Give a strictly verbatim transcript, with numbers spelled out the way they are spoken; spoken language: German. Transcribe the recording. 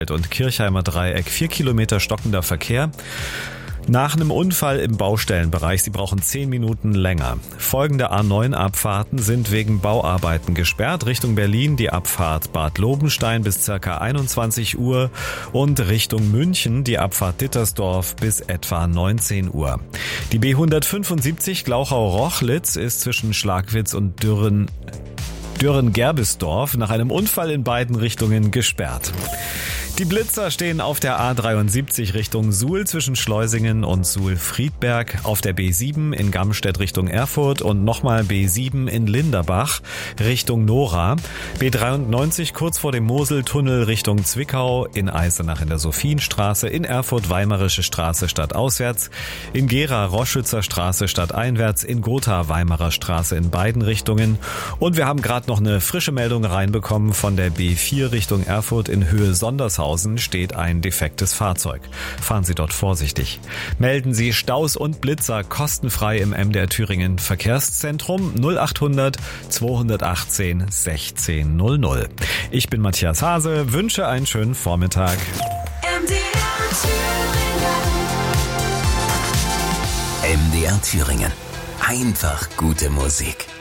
und Kirchheimer Dreieck vier Kilometer stockender Verkehr. Nach einem Unfall im Baustellenbereich, Sie brauchen zehn Minuten länger. Folgende A neun Abfahrten sind wegen Bauarbeiten gesperrt. Richtung Berlin die Abfahrt Bad Lobenstein bis ca. einundzwanzig Uhr und Richtung München die Abfahrt Dittersdorf bis etwa neunzehn Uhr. Die B hundertfünfundsiebzig Glauchau-Rochlitz ist zwischen Schlagwitz und Dürren Dürren-Gerbisdorf nach einem Unfall in beiden Richtungen gesperrt. Die Blitzer stehen auf der A dreiundsiebzig Richtung Suhl zwischen Schleusingen und Suhl-Friedberg, auf der B sieben in Gamstedt Richtung Erfurt und nochmal B sieben in Linderbach Richtung Nora, B dreiundneunzig kurz vor dem Moseltunnel Richtung Zwickau, in Eisenach in der Sophienstraße, in Erfurt Weimarische Straße stadtauswärts, in Gera Roschützer Straße stadteinwärts, in Gotha Weimarer Straße in beiden Richtungen und wir haben gerade noch eine frische Meldung reinbekommen von der B vier Richtung Erfurt in Höhe Sondershausen steht ein defektes Fahrzeug. Fahren Sie dort vorsichtig. Melden Sie Staus und Blitzer kostenfrei im M D R Thüringen Verkehrszentrum null achthundert zweihundertachtzehn sechzehn null null. Ich bin Matthias Hase, wünsche einen schönen Vormittag. M D R Thüringen. M D R Thüringen. Einfach gute Musik.